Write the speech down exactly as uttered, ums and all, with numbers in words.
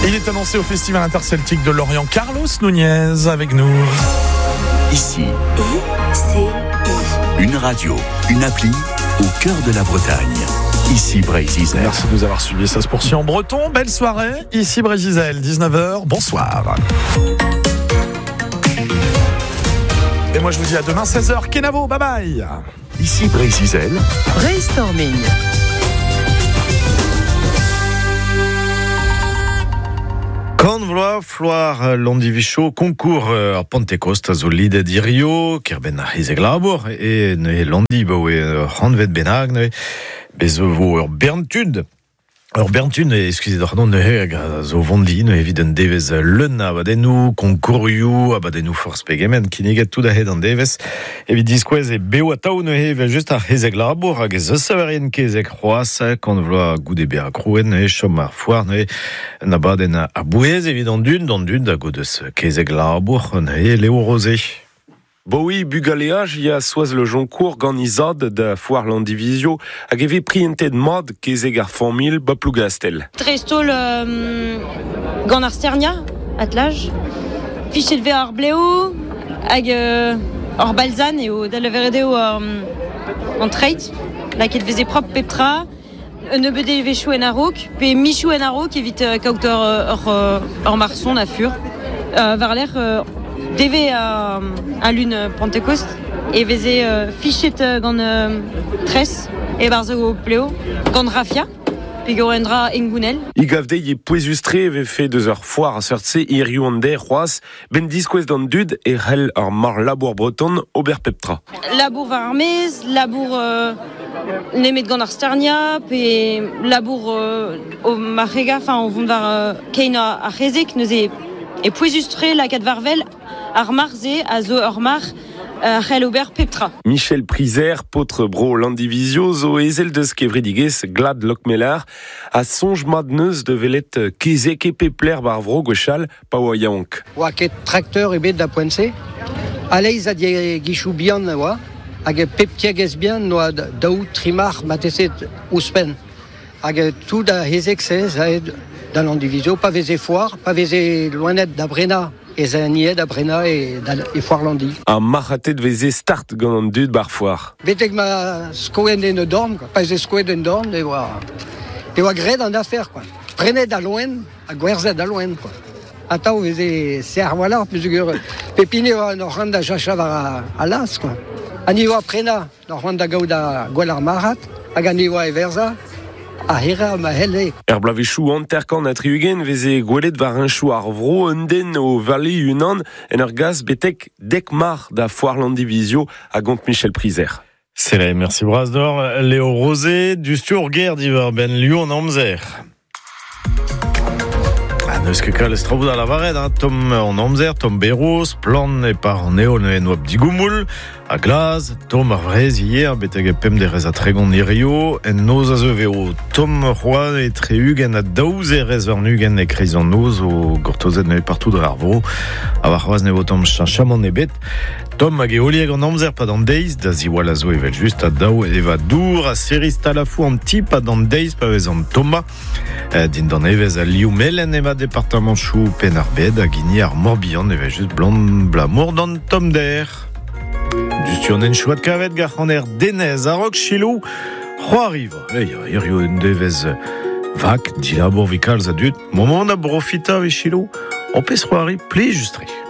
Il est annoncé au Festival interceltique de Lorient. Carlos Nunez avec nous. Ici, I C I. une radio, une appli au cœur de la Bretagne. Ici Brésil. Merci de nous avoir suivis. Ça se poursuit en breton. Belle soirée. Ici Brésil, dix-neuf heures. Bonsoir. Et moi je vous dis à demain seize heures. Kenavo, bye bye. Ici Brésil. Brainstorming. Quand vloa floar l'ondivicho concours à Pentecost zo lidet dirio kerben a hezeg labor e ne londi ba oe ranvet benag ne bezo vo ur berntud ur berntud excusez d'ordon ne heg zo vondi ne eviden devez leuna badenou concourioù a badenou force pegemen kineget tout da hed an devez evit diskwez e beo ataou ne heve just a hezeg labor hag ez savarien kezeg c'hoaz quand vloa goude be a kroen e chom ar foar ne na baden a bouez evident dun dans dun da godeus kezeg labor ne leo rosé. Boui bugaléage ya soaz le joncourt ganizad da foire l'andivisio hag eve prientet mod kezeg ar famil ba plougastel. Trestol euh, gant ar sternia atlaj fichet ve ar bleo hag euh, ar balzan eo da leveredeo euh, an treit laket veze prop peptra un ebede vechou en arok pe michou en arok evit euh, kaoutor ur euh, ur marson a fur euh, var l'air euh, deve a, a lun Pentecost e veze euh, fichet euh, gant euh, tres e barzo pleo gant rafia pe gorendra engounel. I gavde ye pouesustre eve fe deus ur foire a seurtse irioù an der c'hoaz ben diskwez d'an dud e c'hell ar mar labour breton ober peptra. Labour var ar mez, labour euh, nemet gant ar sternia pe labour euh, o marrega, enfin o vont var euh, kein ar rezek neuze e pouesustre la kat varvel ar marze a zo ur mar ar c'hell ober peptra. Michel Priser, potre bro l'andivisio, zo ezel deus kevredigez glad lokmelar a sonj mad neus de velet kezek e pepler bar vro gwechal pa oa yaonk. Oa ket tracteur ebet da poense, aleiz a die gichou bihan oa, hag pep tiagez bihan noa daout trimar mateset ouspen. Hag tout da hezek sez a ed da l'andivisio, pa veze foire, pa veze loanet da brena. Ez a nied a brena e, e foire landi. A marratet veze start gant an dud bar foire. Betek ma skoen en dorn, quoi. Pa ez skoen en dorn, e oa, e oa gred an afer, quoi. Prenet a loen, a gwerzet a loen, quoi. Ataou veze ser wala, pesegur pepine oa nor rand da jacha var a, a las, quoi. Ani oa prena, nor rand da gaout a gwell ar marat, hag ani oa e verza, a hera ma helle. Er blavechou anterkan a triugen veze gwelet var un chou ar vro un den o vale unan en ur gaz betek dek mar da foire l'andivisio a gont Michel Priser. C'est là, merci Brasdor. Léo Rosé, du Sturger d'Iver Ben Lyon Amzer. Neus ket kal estraoù da lavaret, hein. Tom en amzer, Tom Beros, plan e par an eo ne noab digoumoul, a glaz, Tom ar vrez hier, beteg e pem de rez a tregon irio, en noz a zeveo. Tom Roy e treugen a daouz e rez war nugen e kreiz an noz o gortozet ne partout dre ar vro, a war c'hoaz ne vo tom chaman e bet. Tom hag e olieg an amzer pa d'an deiz, da ziwal a zo evel just a daou e va dour a seris talafou an ti pa d'an deiz pa vez an Toma, eh, din d'an evez a liou melen e va departement chou pen ar bed a gini ar morbihan e va just blant blamour d'an Tom der. Just yon en chouat kavet gar an er denez a rok chilou c'hoariv. E ya, ir yo en devez vak, di labour vikal za dut, momon a profita ve chilou, on pez c'hoari pli justri.